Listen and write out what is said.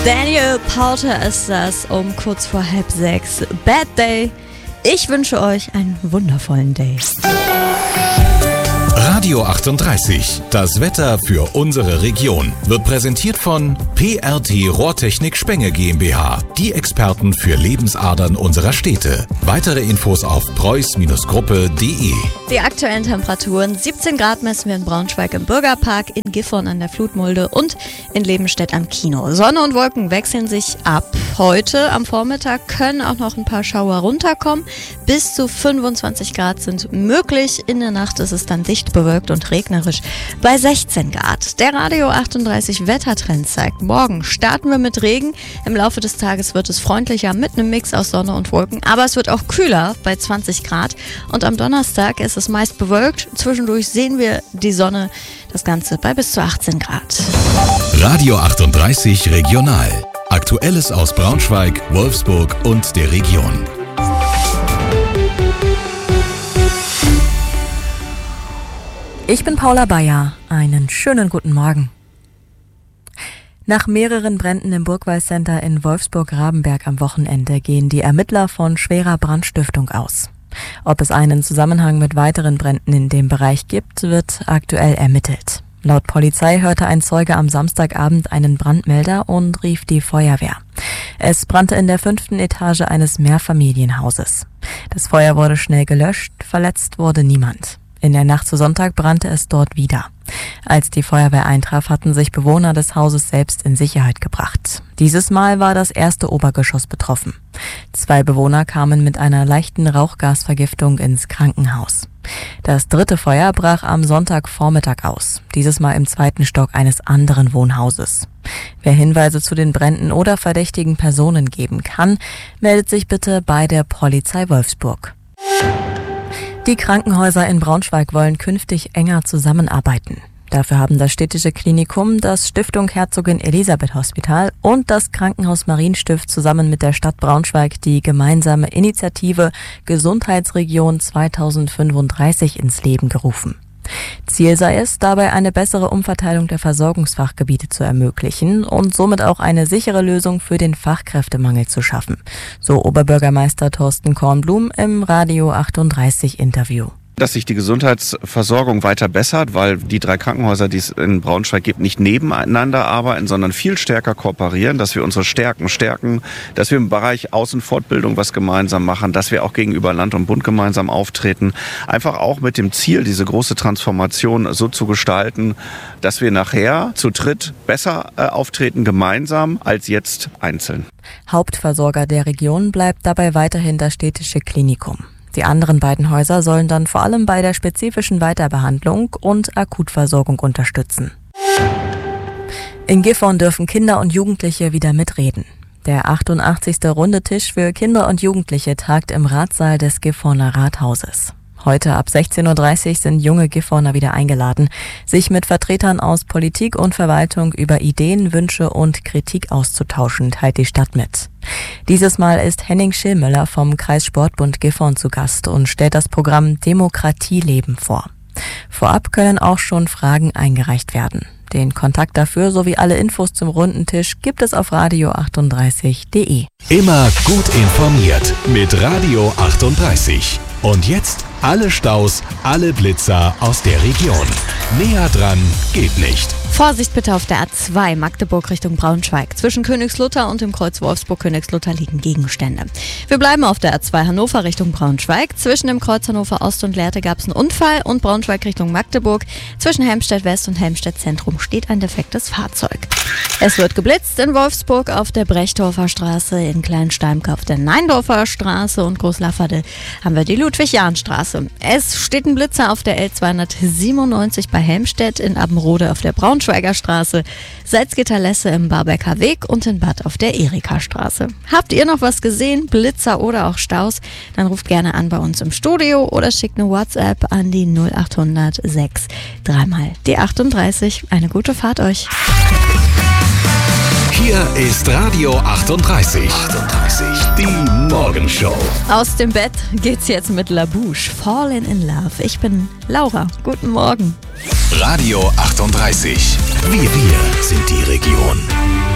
Daniel Powter ist das um kurz vor 5:30. Bad Day. Ich wünsche euch einen wundervollen Day. Radio 38, das Wetter für unsere Region, wird präsentiert von PRT Rohrtechnik Spenge GmbH, die Experten für Lebensadern unserer Städte. Weitere Infos auf preuß-gruppe.de. Die aktuellen Temperaturen: 17 Grad messen wir in Braunschweig im Bürgerpark, in Gifhorn an der Flutmulde und in Lebenstedt am Kino. Sonne und Wolken wechseln sich ab. Heute am Vormittag können auch noch ein paar Schauer runterkommen. Bis zu 25 Grad sind möglich. In der Nacht ist es dann dicht bewölkt und regnerisch bei 16 Grad. Der Radio 38 Wettertrend zeigt: Morgen starten wir mit Regen. Im Laufe des Tages wird es freundlicher mit einem Mix aus Sonne und Wolken. Aber es wird auch kühler bei 20 Grad. Und am Donnerstag ist es meist bewölkt. Zwischendurch sehen wir die Sonne. Das Ganze bei bis zu 18 Grad. Radio 38 Regional. Aktuelles aus Braunschweig, Wolfsburg und der Region. Ich bin Paula Bayer. Einen schönen guten Morgen. Nach mehreren Bränden im Burgwall-Center in Wolfsburg-Rabenberg am Wochenende gehen die Ermittler von schwerer Brandstiftung aus. Ob es einen Zusammenhang mit weiteren Bränden in dem Bereich gibt, wird aktuell ermittelt. Laut Polizei hörte ein Zeuge am Samstagabend einen Brandmelder und rief die Feuerwehr. Es brannte in der 5. Etage eines Mehrfamilienhauses. Das Feuer wurde schnell gelöscht, verletzt wurde niemand. In der Nacht zu Sonntag brannte es dort wieder. Als die Feuerwehr eintraf, hatten sich Bewohner des Hauses selbst in Sicherheit gebracht. Dieses Mal war das erste Obergeschoss betroffen. 2 Bewohner kamen mit einer leichten Rauchgasvergiftung ins Krankenhaus. Das dritte Feuer brach am Sonntagvormittag aus, dieses Mal im 2. Stock eines anderen Wohnhauses. Wer Hinweise zu den Bränden oder verdächtigen Personen geben kann, meldet sich bitte bei der Polizei Wolfsburg. Die Krankenhäuser in Braunschweig wollen künftig enger zusammenarbeiten. Dafür haben das städtische Klinikum, das Stiftung Herzogin Elisabeth Hospital und das Krankenhaus Marienstift zusammen mit der Stadt Braunschweig die gemeinsame Initiative Gesundheitsregion 2035 ins Leben gerufen. Ziel sei es, dabei eine bessere Umverteilung der Versorgungsfachgebiete zu ermöglichen und somit auch eine sichere Lösung für den Fachkräftemangel zu schaffen, so Oberbürgermeister Thorsten Kornblum im Radio 38 Interview. Dass sich die Gesundheitsversorgung weiter bessert, weil die 3 Krankenhäuser, die es in Braunschweig gibt, nicht nebeneinander arbeiten, sondern viel stärker kooperieren, dass wir unsere Stärken stärken, dass wir im Bereich Außenfortbildung was gemeinsam machen, dass wir auch gegenüber Land und Bund gemeinsam auftreten. Einfach auch mit dem Ziel, diese große Transformation so zu gestalten, dass wir nachher zu dritt besser auftreten, gemeinsam, als jetzt einzeln. Hauptversorger der Region bleibt dabei weiterhin das städtische Klinikum. Die anderen beiden Häuser sollen dann vor allem bei der spezifischen Weiterbehandlung und Akutversorgung unterstützen. In Gifhorn dürfen Kinder und Jugendliche wieder mitreden. Der 88. Runde Tisch für Kinder und Jugendliche tagt im Ratssaal des Gifhorner Rathauses. Heute ab 16:30 Uhr sind junge Gifhorner wieder eingeladen, sich mit Vertretern aus Politik und Verwaltung über Ideen, Wünsche und Kritik auszutauschen, teilt die Stadt mit. Dieses Mal ist Henning Schillmüller vom Kreissportbund Gifhorn zu Gast und stellt das Programm Demokratie leben vor. Vorab können auch schon Fragen eingereicht werden. Den Kontakt dafür sowie alle Infos zum runden Tisch gibt es auf radio38.de. Immer gut informiert mit Radio 38. Und jetzt alle Staus, alle Blitzer aus der Region. Näher dran geht nicht. Vorsicht bitte auf der A2 Magdeburg Richtung Braunschweig. Zwischen Königslutter und dem Kreuz Wolfsburg-Königslutter liegen Gegenstände. Wir bleiben auf der A2 Hannover Richtung Braunschweig. Zwischen dem Kreuz Hannover Ost und Lehrte gab es einen Unfall und Braunschweig Richtung Magdeburg. Zwischen Helmstedt West und Helmstedt Zentrum steht ein defektes Fahrzeug. Es wird geblitzt in Wolfsburg auf der Brechdorfer Straße, in Kleinsteimke auf der Neindorfer Straße und Großlafferde haben wir die Ludwig-Jahn-Straße. Es steht ein Blitzer auf der L297 bei Helmstedt, in Abbenrode auf der Braunschweiger Straße, Salzgitter-Lesse im Barbecker Weg und in Bad auf der Erika-Straße. Habt ihr noch was gesehen, Blitzer oder auch Staus? Dann ruft gerne an bei uns im Studio oder schickt eine WhatsApp an die 0800 6 3 die 38. Eine gute Fahrt euch. Hier ist Radio 38. Die Morgenshow. Aus dem Bett geht's jetzt mit La Bouche, Fallen in Love. Ich bin Laura. Guten Morgen. Radio 38. Wir sind die Region.